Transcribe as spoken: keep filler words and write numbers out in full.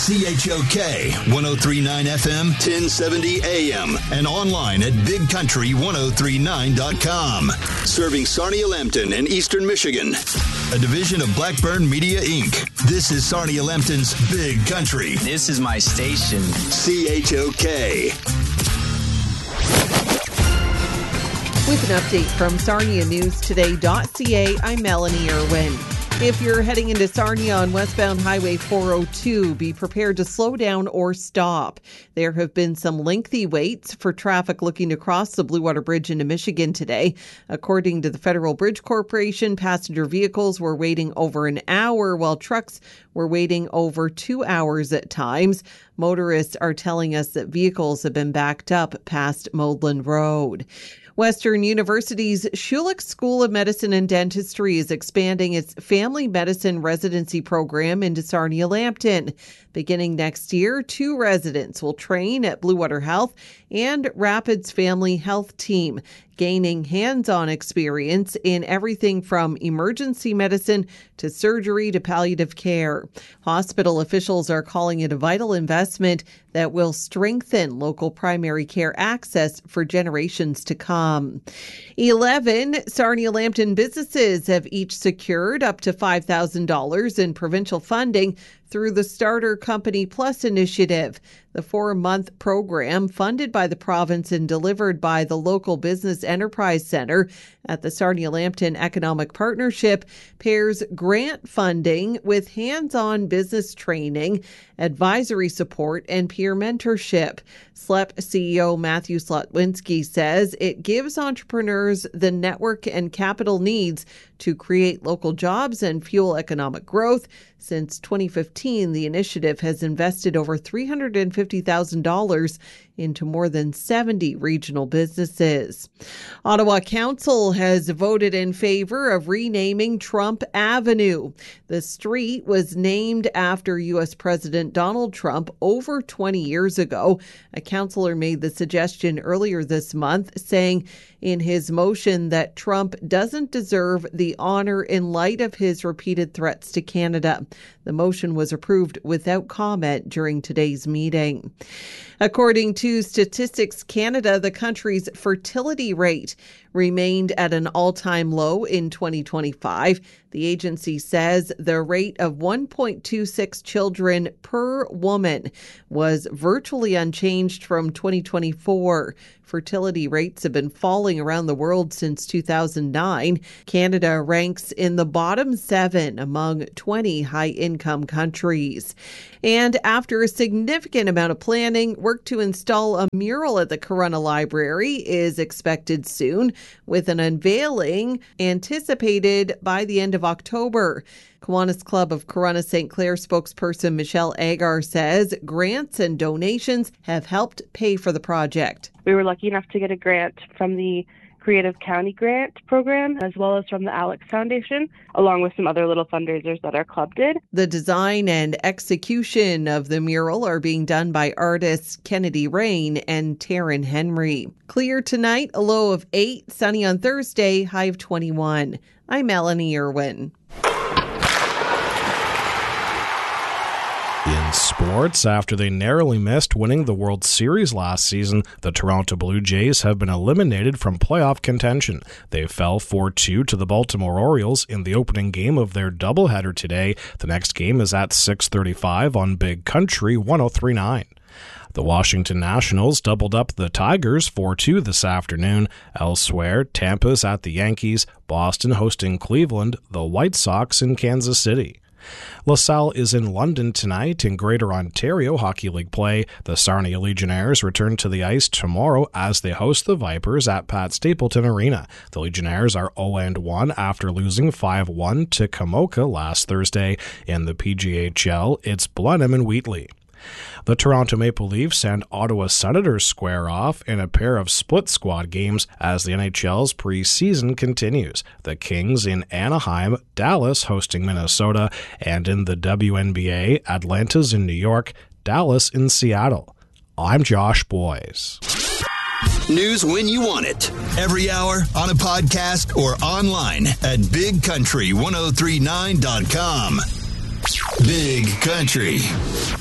C H O K one oh three point nine F M, ten seventy A M, and online at big country ten thirty-nine dot com. Serving Sarnia-Lambton and Eastern Michigan. A division of Blackburn Media, Incorporated. This is Sarnia-Lambton's Big Country. This is my station. C H O K. With an update from Sarnia News Today dot C A, I'm Melanie Irwin. If you're heading into Sarnia on westbound Highway four oh two, be prepared to slow down or stop. There have been some lengthy waits for traffic looking to cross the Blue Water Bridge into Michigan today. According to the Federal Bridge Corporation, passenger vehicles were waiting over an hour while trucks were waiting over two hours at times. Motorists are telling us that vehicles have been backed up past Modeland Road. Western University's Schulich School of Medicine and Dentistry is expanding its family medicine residency program into Sarnia-Lambton. Beginning next year, two residents will train at Blue Water Health and Rapids Family Health Team, gaining hands-on experience in everything from emergency medicine to surgery to palliative care. Hospital officials are calling it a vital investment that will strengthen local primary care access for generations to come. eleven Sarnia-Lambton businesses have each secured up to five thousand dollars in provincial funding through the Starter Company Plus initiative. The four-month program, funded by the province and delivered by the local Business Enterprise Centre at the Sarnia-Lambton Economic Partnership, pairs grant funding with hands-on business training, advisory support, and peer mentorship. S L E P C E O Matthew Slotwinski says it gives entrepreneurs the network and capital needs to create local jobs and fuel economic growth. Since twenty fifteen, the initiative has invested over three hundred fifty thousand dollars into more than seventy regional businesses. Ottawa Council has voted in favor of renaming Trump Avenue. The street was named after U S President Donald Trump over twenty years ago. A councillor made the suggestion earlier this month, saying in his motion that Trump doesn't deserve the honor in light of his repeated threats to Canada. The motion was approved without comment during today's meeting. According to Statistics Canada, the country's fertility rate remained at an all-time low in twenty twenty-five. The agency says the rate of one point two six children per woman was virtually unchanged from twenty twenty-four. Fertility rates have been falling around the world since two thousand nine. Canada ranks in the bottom seven among twenty high-income countries. And after a significant amount of planning, work to install a mural at the Corunna Library is expected soon, with an unveiling anticipated by the end of October. Kiwanis Club of Corunna Saint Clair spokesperson Michelle Agar says grants and donations have helped pay for the project. We were lucky enough to get a grant from the Creative County Grant Program, as well as from the Alex Foundation, along with some other little fundraisers that our club did. The design and execution of the mural are being done by artists Kennedy Rain and Taryn Henry. Clear tonight, a low of eight, sunny on Thursday, high of twenty-one. I'm Melanie Irwin. In sports, after they narrowly missed winning the World Series last season, the Toronto Blue Jays have been eliminated from playoff contention. They fell four two to the Baltimore Orioles in the opening game of their doubleheader today. The next game is at six thirty-five on Big Country ten thirty-nine. The Washington Nationals doubled up the Tigers four two this afternoon. Elsewhere, Tampa's at the Yankees, Boston hosting Cleveland, the White Sox in Kansas City. LaSalle is in London tonight in Greater Ontario Hockey League play. The Sarnia Legionnaires return to the ice tomorrow as they host the Vipers at Pat Stapleton Arena. The Legionnaires are oh and one after losing five one to Kamoka last Thursday. In the P G H L, it's Blenheim and Wheatley. The Toronto Maple Leafs and Ottawa Senators square off in a pair of split squad games as the N H L's preseason continues. The Kings in Anaheim, Dallas hosting Minnesota, and in the W N B A, Atlanta's in New York, Dallas in Seattle. I'm Josh Boyes. News when you want it. Every hour, on a podcast, or online at big country ten thirty-nine dot com. Big Country.